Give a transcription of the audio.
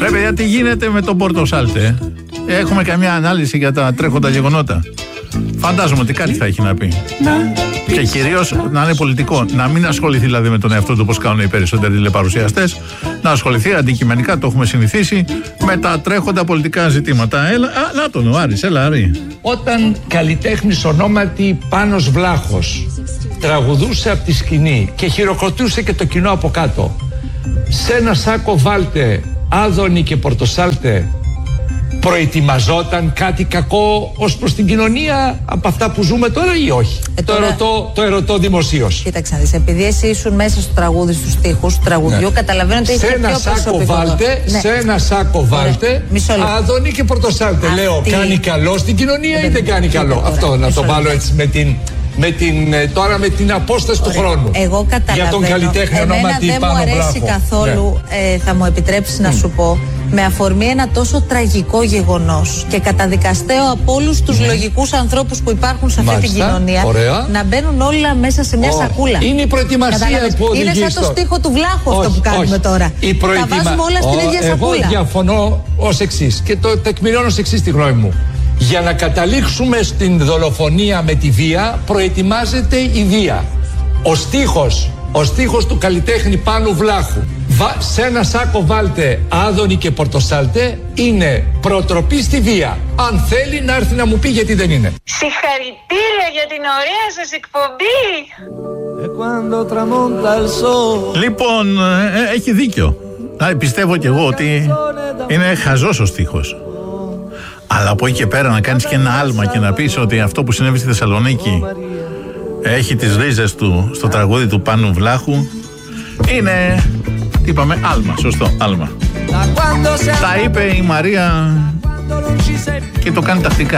Ρε παιδιά, τι γίνεται με τον Πορτοσάλτε? Έχουμε καμιά ανάλυση για τα τρέχοντα γεγονότα? Φαντάζομαι ότι κάτι θα έχει να πει. Και κυρίως να είναι πολιτικό. Να μην ασχοληθεί δηλαδή με τον εαυτό του όπως κάνουν οι περισσότεροι τηλεπαρουσιαστές. Να ασχοληθεί αντικειμενικά, το έχουμε συνηθίσει, με τα τρέχοντα πολιτικά ζητήματα. Έλα, να τον ο Άρης, έλα Άρη. Όταν καλλιτέχνης ονόματι Πάνος Βλάχος τραγουδούσε από τη σκηνή και χειροκροτούσε και το κοινό από κάτω, σε ένα σάκο βάλτε Άδωνη και Πορτοσάλτε, προετοιμαζόταν κάτι κακό ως προς την κοινωνία από αυτά που ζούμε τώρα ή όχι? Το ερωτώ δημοσίως. Κοίταξε να δεις, επειδή εσύ ήσουν μέσα στο τραγούδι, στους στίχους του τραγουδιού, καταλαβαίνω ότι έχει πιο προσωπικό. Σε ένα σάκο βάλτε Άδωνη και Πορτοσάλτε. Λέω, κάνει καλό στην κοινωνία ή δεν κάνει καλό? Αυτό να το βάλω έτσι τώρα με την απόσταση του χρόνου. Εγώ καταλαβαίνω. Για τον καλλιτέχνη ονόματι Πάνο Βλάχο. Δεν μου αρέσει καθόλου, θα μου επιτρέψεις να σου πω, με αφορμή ένα τόσο τραγικό γεγονός και καταδικαστέο από όλους τους λογικούς ανθρώπους που υπάρχουν σε αυτή την κοινωνία, να μπαίνουν όλα μέσα σε μια σακούλα. Είναι η προετοιμασία που οδηγεί. Είναι σαν το στίχο του Βλάχου αυτό που κάνουμε τώρα. Τα βάζουμε όλα στην ίδια σακούλα. Εγώ διαφωνώ ως εξής και το τεκμηρώνω ως εξής τη γνώμη μου. Για να καταλήξουμε στην δολοφονία με τη βία, προετοιμάζεται η βία. Ο στίχος του καλλιτέχνη Πάνου Βλάχου, σε ένα σάκο βάλτε Άδωνη και Πορτοσάλτε, είναι προτροπή στη βία. Αν θέλει να έρθει να μου πει γιατί δεν είναι. Συγχαρητήρια για την ωραία σας εκπομπή. Λοιπόν, έχει δίκιο. Πιστεύω κι εγώ ότι είναι χαζός ο στίχος. Αλλά από εκεί και πέρα να κάνεις και ένα άλμα και να πεις ότι αυτό που συνέβη στη Θεσσαλονίκη έχει τις ρίζες του στο τραγούδι του Πάνου Βλάχου, είναι, τι είπαμε, άλμα, σωστό, άλμα. Τα είπε η Μαρία και το κάνει τακτικά.